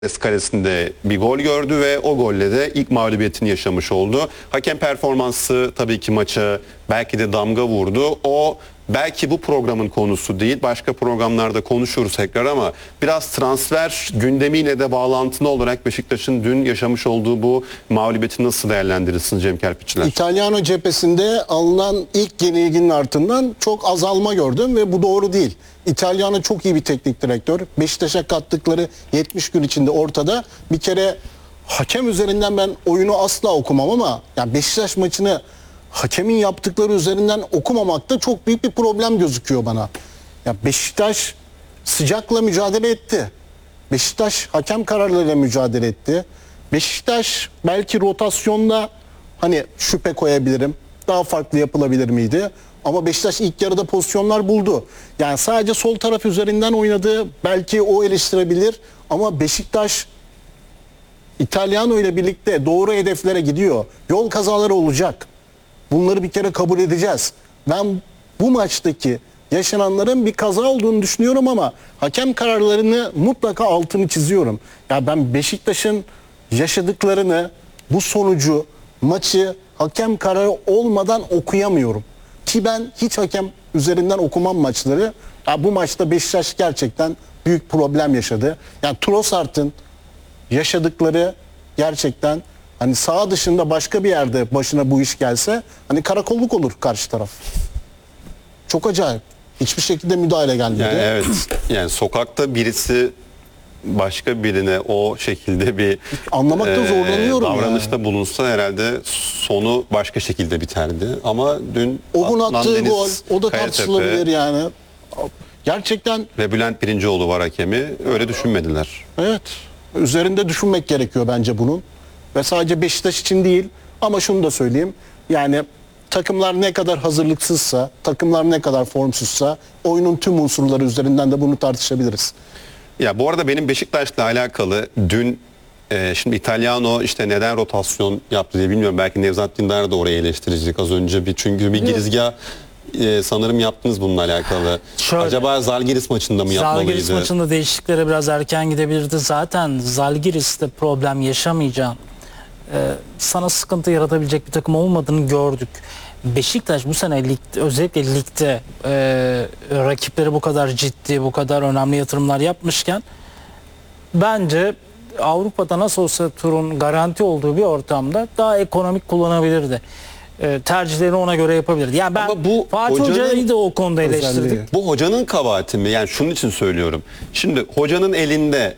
kalesinde bir gol gördü ve o golle de ilk mağlubiyetini yaşamış oldu. Hakem performansı tabii ki maça belki de damga vurdu. O belki bu programın konusu değil. Başka programlarda konuşuruz tekrar ama biraz transfer gündemiyle de bağlantılı olarak Beşiktaş'ın dün yaşamış olduğu bu mağlubiyeti nasıl değerlendirirsiniz Cem Kerpiçler? İtalyan cephesinde alınan ilk yenilginin ardından çok azalma gördüm ve bu doğru değil. İtalyan çok iyi bir teknik direktör. Beşiktaş'a kattıkları 70 gün içinde ortada. Bir kere hakem üzerinden ben oyunu asla okumam ama yani Beşiktaş maçını hakemin yaptıkları üzerinden okumamakta çok büyük bir problem gözüküyor bana. Ya Beşiktaş sıcakla mücadele etti. Beşiktaş hakem kararlarıyla mücadele etti. Beşiktaş belki rotasyonda hani şüphe koyabilirim. Daha farklı yapılabilir miydi? Ama Beşiktaş ilk yarıda pozisyonlar buldu. Yani sadece sol taraf üzerinden oynadı. Belki o eleştirebilir. Ama Beşiktaş İtalyano ile birlikte doğru hedeflere gidiyor. Yol kazaları olacak. Bunları bir kere kabul edeceğiz. Ben bu maçtaki yaşananların bir kaza olduğunu düşünüyorum ama hakem kararlarını mutlaka altını çiziyorum. Ya ben Beşiktaş'ın yaşadıklarını, bu sonucu, maçı hakem kararı olmadan okuyamıyorum. Ki ben hiç hakem üzerinden okumam maçları. Ya bu maçta Beşiktaş gerçekten büyük problem yaşadı. Yani Trossard'ın yaşadıkları gerçekten hani saha dışında başka bir yerde başına bu iş gelse hani karakolluk olur karşı taraf. Çok acayip. Hiçbir şekilde müdahale gelmedi. Yani evet. Yani sokakta birisi başka birine o şekilde bir Anlamakta zorlanıyorum davranışta yani. bulunsa herhalde sonu başka şekilde biterdi. Ama dün Ogun attığı Adnan gol Deniz o da Kayatepe tartışılabilir yani. Gerçekten ve Bülent Birincioğlu var hakemi. Öyle düşünmediler. evet. Üzerinde düşünmek gerekiyor bence bunun. Ve sadece Beşiktaş için değil ama şunu da söyleyeyim. Yani takımlar ne kadar hazırlıksızsa, takımlar ne kadar formsuzsa oyunun tüm unsurları üzerinden de bunu tartışabiliriz. Ya bu arada benim Beşiktaş'la alakalı dün şimdi İtalyano işte neden rotasyon yaptı diye bilmiyorum. Belki Nevzat Dindar da orayı eleştirecek az önce. Çünkü bir girizgah sanırım yaptınız bununla alakalı. Şöyle, Acaba Zalgiris maçında mı yapmalıydı? Zalgiris maçında değişikliklere biraz erken gidebilirdi. Zaten Zalgiris'te problem yaşamayacağın, sana sıkıntı yaratabilecek bir takım olmadığını gördük. Beşiktaş bu sene özellikle ligde rakipleri bu kadar ciddi, bu kadar önemli yatırımlar yapmışken bence Avrupa'da nasıl olsa turun garanti olduğu bir ortamda daha ekonomik kullanabilirdi. Tercihlerini ona göre yapabilirdi. Yani ben Ama bu Fatih Hoca'yı da o konuda eleştirdik. özelliği. Bu hocanın kabahati mi? Yani şunun için söylüyorum. Şimdi hocanın elinde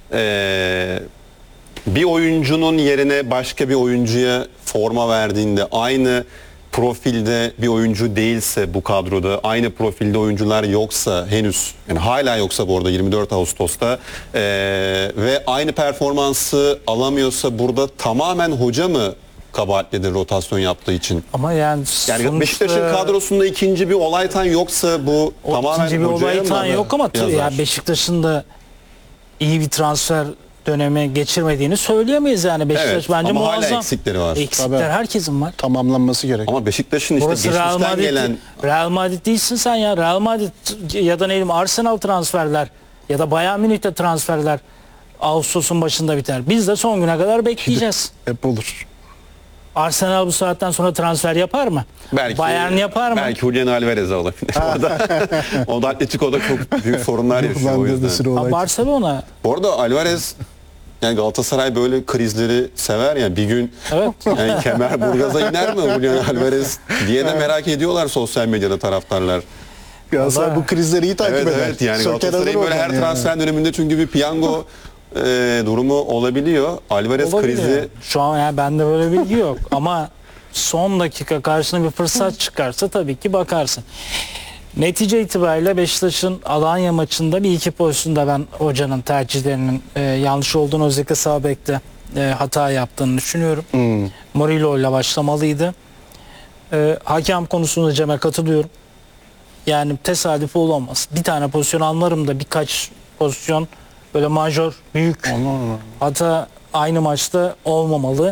bir oyuncunun yerine başka bir oyuncuya forma verdiğinde aynı profilde bir oyuncu değilse bu kadroda, aynı profilde oyuncular yoksa henüz, yani hala yoksa bu arada 24 Ağustos'ta ve aynı performansı alamıyorsa burada tamamen hoca mı kabahatlidir rotasyon yaptığı için? Ama yani sonuçta, Beşiktaş'ın kadrosunda ikinci bir Olaytan yoksa bu tamamen ikinci bir hocaya Olaytan mı yok ama yazar? ya Beşiktaş'ın da iyi bir transfer dönemi geçirmediğini söyleyemeyiz yani. Beşiktaş Evet, bence ama hala muazzam. eksikleri var. Eksikler Tabii. herkesin var. Tamamlanması gerek. Ama Beşiktaş'ın işte Burası Real geçmişten Madrid, gelen Real Madrid değilsin sen ya. Real Madrid ya da ne bileyim Arsenal transferler ya da Bayern Münih'te transferler Ağustos'un başında biter. Biz de son güne kadar bekleyeceğiz. Hep olur. Arsenal bu saatten sonra transfer yapar mı? Bayern yapar mı? Belki Julian Alvarez'e olabilir. o da Atletico'da çok büyük sorunlar yaşıyor o Bende de yüzden. sıra olay. Barcelona. Bu arada Alvarez, yani Galatasaray böyle krizleri sever ya, bir gün Evet. yani Kemerburgaz'a iner mi Julian Alvarez diye de merak ediyorlar sosyal medyada taraftarlar. Galatasaray bu krizleri iyi takip Evet eder. evet, yani Söker alır Galatasaray'ın böyle her oradan yani. transfer döneminde çünkü bir piyango durumu olabiliyor. Alvarez Olabilir. krizi Şu an yani bende böyle bilgi yok ama son dakika karşına bir fırsat çıkarsa tabii ki bakarsın. Netice itibariyle Beşiktaş'ın Alanya maçında bir iki pozisyonda ben hocanın tercihlerinin yanlış olduğunu, özellikle sağ bekte hata yaptığını düşünüyorum. Murillo ile başlamalıydı. Hakem konusunda Cem'e katılıyorum. Yani tesadüf olamaz. Bir tane pozisyon anlarım da birkaç pozisyon böyle majör, büyük hata aynı maçta olmamalı.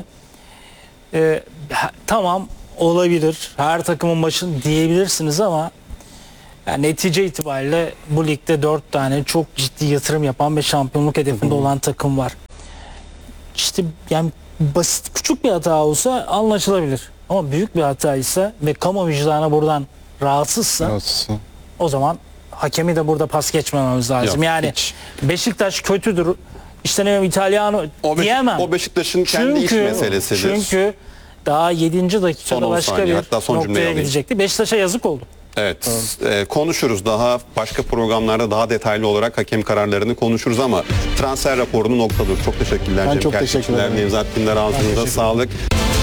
Tamam olabilir. Her takımın başını diyebilirsiniz ama Yani netice itibariyle bu ligde 4 tane çok ciddi yatırım yapan ve şampiyonluk hedefinde olan takım var. İşte yani basit küçük bir hata olsa anlaşılabilir. Ama büyük bir hataysa ve kamu vicdanı buradan rahatsızsa o zaman hakemi de burada pas geçmememiz lazım. Yok, yani hiç. Beşiktaş kötüdür. İşte ne bileyim İtalyano diyemem. O Beşiktaş'ın kendi iş meselesidir. Çünkü daha 7. dakikada Son 10 başka saniye, bir hatta son cümleyi noktaya alayım. gidecekti. Beşiktaş'a yazık oldu. Evet, konuşuruz daha başka programlarda daha detaylı olarak hakem kararlarını konuşuruz ama transfer raporunu noktadır. Çok teşekkürler Ben Cem çok Kerpiçler, teşekkür ederim. Nevzat Dindar, ağzınıza sağlık.